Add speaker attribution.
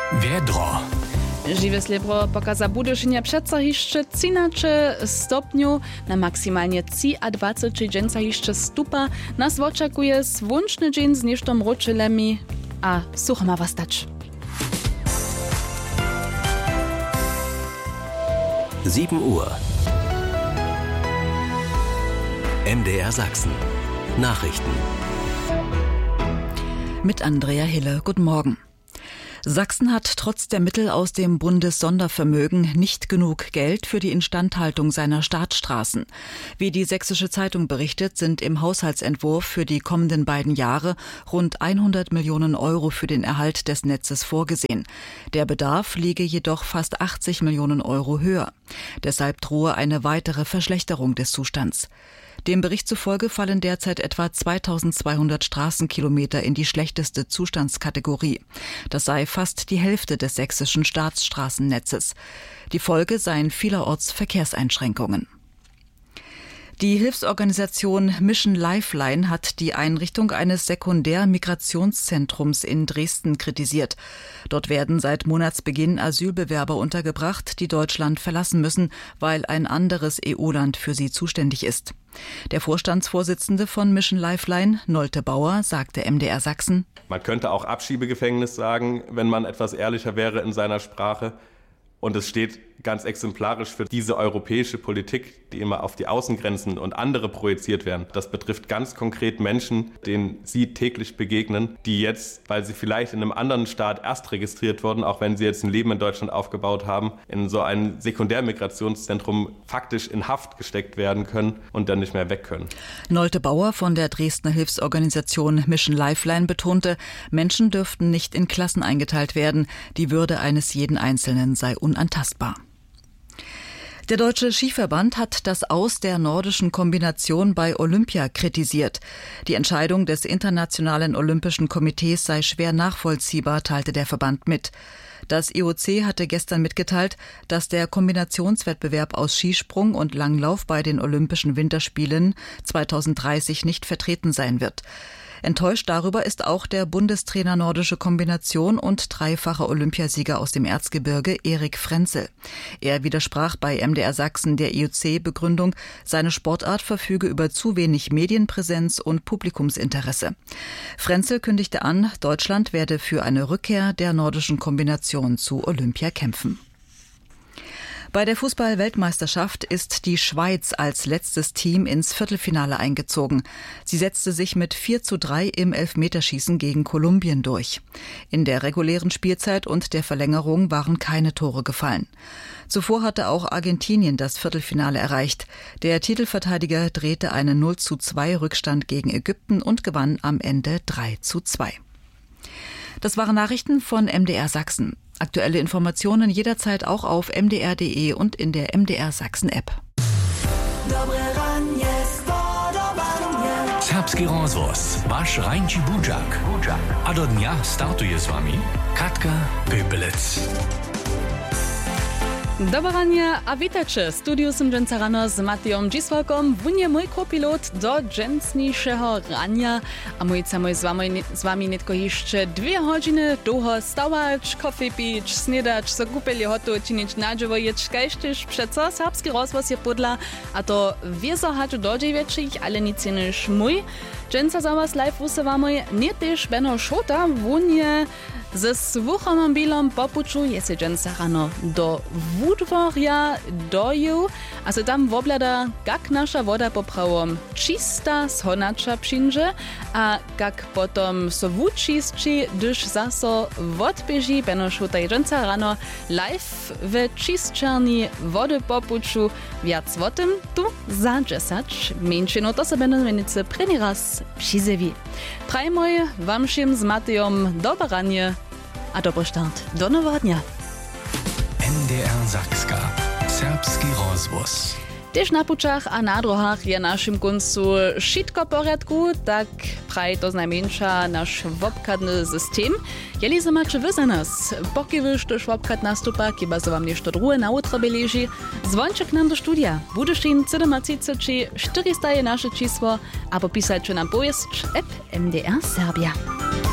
Speaker 1: Wiedro.
Speaker 2: Živé sliebro pokaza budyšenia przedzahišće 13 stopňov, na maksymalnie 23 dżęcahišće stupa. Nas oczekuje słoneczny dzień z niesztom roczylemi, a sucho ma was stać.
Speaker 1: 7 Uhr. MDR Sachsen. Nachrichten.
Speaker 3: Mit Andrea Hille. Guten Morgen. Sachsen hat trotz der Mittel aus dem Bundessondervermögen nicht genug Geld für die Instandhaltung seiner Staatsstraßen. Wie die Sächsische Zeitung berichtet, sind im Haushaltsentwurf für die kommenden beiden Jahre rund 100 Millionen Euro für den Erhalt des Netzes vorgesehen. Der Bedarf liege jedoch fast 80 Millionen Euro höher. Deshalb drohe eine weitere Verschlechterung des Zustands. Dem Bericht zufolge fallen derzeit etwa 2200 Straßenkilometer in die schlechteste Zustandskategorie. Das sei fast die Hälfte des sächsischen Staatsstraßennetzes. Die Folge seien vielerorts Verkehrseinschränkungen. Die Hilfsorganisation Mission Lifeline hat die Einrichtung eines Sekundärmigrationszentrums in Dresden kritisiert. Dort werden seit Monatsbeginn Asylbewerber untergebracht, die Deutschland verlassen müssen, weil ein anderes EU-Land für sie zuständig ist. Der Vorstandsvorsitzende von Mission Lifeline, Nolte Bauer, sagte MDR Sachsen:
Speaker 4: Man könnte auch Abschiebegefängnis sagen, wenn man etwas ehrlicher wäre in seiner Sprache. Und es steht ganz exemplarisch für diese europäische Politik, die immer auf die Außengrenzen und andere projiziert werden. Das betrifft ganz konkret Menschen, denen Sie täglich begegnen, die jetzt, weil sie vielleicht in einem anderen Staat erst registriert wurden, auch wenn sie jetzt ein Leben in Deutschland aufgebaut haben, in so ein Sekundärmigrationszentrum faktisch in Haft gesteckt werden können und dann nicht mehr weg können.
Speaker 3: Nolte Bauer von der Dresdner Hilfsorganisation Mission Lifeline betonte, Menschen dürften nicht in Klassen eingeteilt werden. Die Würde eines jeden Einzelnen sei unantastbar. Der Deutsche Skiverband hat das Aus der nordischen Kombination bei Olympia kritisiert. Die Entscheidung des Internationalen Olympischen Komitees sei schwer nachvollziehbar, teilte der Verband mit. Das IOC hatte gestern mitgeteilt, dass der Kombinationswettbewerb aus Skisprung und Langlauf bei den Olympischen Winterspielen 2030 nicht vertreten sein wird. Enttäuscht darüber ist auch der Bundestrainer Nordische Kombination und dreifacher Olympiasieger aus dem Erzgebirge Erik Frenzel. Er widersprach bei MDR Sachsen der IOC-Begründung, seine Sportart verfüge über zu wenig Medienpräsenz und Publikumsinteresse. Frenzel kündigte an, Deutschland werde für eine Rückkehr der Nordischen Kombination zu Olympia kämpfen. Bei der Fußball-Weltmeisterschaft ist die Schweiz als letztes Team ins Viertelfinale eingezogen. Sie setzte sich mit 4:3 im Elfmeterschießen gegen Kolumbien durch. In der regulären Spielzeit und der Verlängerung waren keine Tore gefallen. Zuvor hatte auch Argentinien das Viertelfinale erreicht. Der Titelverteidiger drehte einen 0:2 Rückstand gegen Ägypten und gewann am Ende 3:2. Das waren Nachrichten von MDR Sachsen. Aktuelle Informationen jederzeit auch auf mdr.de und in der MDR Sachsen App.
Speaker 1: Serbski rozvoz, vaš Rajnči Budžak. A do dňa startuje s vami Katka Pöpelec.
Speaker 2: Dobrania a witajcie. Studiu som dżęca rano z Matejom Dzisłakom. Wunie mój kopilot do dżęcniejszego rania. A mój samoj z wami netko jeszcze 2 godziny długo stawać, kofy pić, snedać, so kupeli hotu czynić nadziewo jeć, kajsztyż przeco serbski rozvoz je podla, a to wieso haczu do 9, ale nic niż mój. Dżęca za was live usywamy nie też Benno Schota, wunie ze słuchomym bilom popuczu jest dżęca rano do Wudworja doju, a se tam woblada, jak nasza woda poprawom czysta, schonacza przyjdzie, a jak potom so wuczistczy, gdyż zaso odbieży Benno Schota dżęca rano live w czystczerni wody popuczu. Wiac o tym tu za 10 mniejszy, no to se będą mienicy preni raz przyzewi. Prajmoj wam z Matejom dobranie a dobry start do nowego dnia.
Speaker 1: MDR Sakska. Serbski rozvoz.
Speaker 2: Też na puczach a na drohach je naszym końcu wszystko porядku, tak praj to znajmniejsza nasz wobkadny system. Jeli se macie wy za nas, poki wyż też wobkad nastupa, kiba so wam nešto druhe na utrobe leży, dzwońcie k nam do studia. Budešin 37 400 je nasze čísło, a popisajcie nam pojezd @MDR Serbia.